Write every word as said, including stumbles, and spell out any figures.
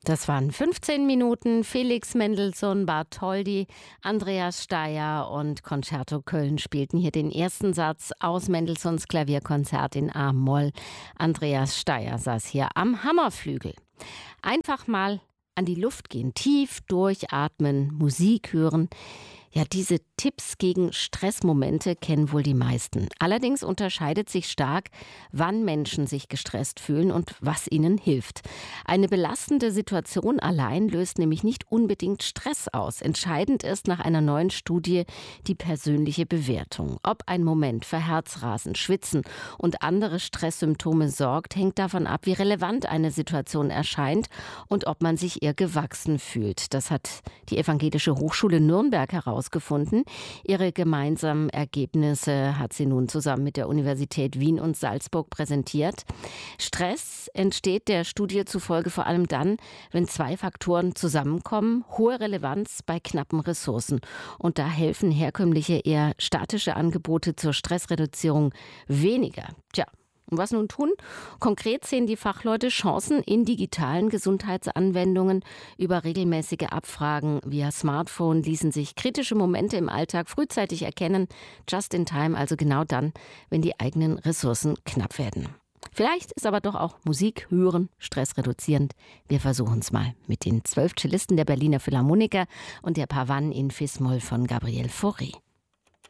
Das waren fünfzehn Minuten. Felix Mendelssohn Bartholdy, Andreas Steier und Concerto Köln spielten hier den ersten Satz aus Mendelssohns Klavierkonzert in A-Moll. Andreas Steier saß hier am Hammerflügel. Einfach mal an die Luft gehen, tief durchatmen, Musik hören. Ja, diese Tipps gegen Stressmomente kennen wohl die meisten. Allerdings unterscheidet sich stark, wann Menschen sich gestresst fühlen und was ihnen hilft. Eine belastende Situation allein löst nämlich nicht unbedingt Stress aus. Entscheidend ist nach einer neuen Studie die persönliche Bewertung. Ob ein Moment für Herzrasen, Schwitzen und andere Stresssymptome sorgt, hängt davon ab, wie relevant eine Situation erscheint und ob man sich ihr gewachsen fühlt. Das hat die Evangelische Hochschule Nürnberg herausgefunden. Gefunden. Ihre gemeinsamen Ergebnisse hat sie nun zusammen mit der Universität Wien und Salzburg präsentiert. Stress entsteht der Studie zufolge vor allem dann, wenn zwei Faktoren zusammenkommen, hohe Relevanz bei knappen Ressourcen. Und da helfen herkömmliche, eher statische Angebote zur Stressreduzierung weniger. Tja. Und was nun tun? Konkret sehen die Fachleute Chancen in digitalen Gesundheitsanwendungen. Über regelmäßige Abfragen via Smartphone ließen sich kritische Momente im Alltag frühzeitig erkennen. Just in time, also genau dann, wenn die eigenen Ressourcen knapp werden. Vielleicht ist aber doch auch Musik hören stressreduzierend. Wir versuchen es mal mit den zwölf Cellisten der Berliner Philharmoniker und der Pavane in Fis-Moll von Gabriel Fauré.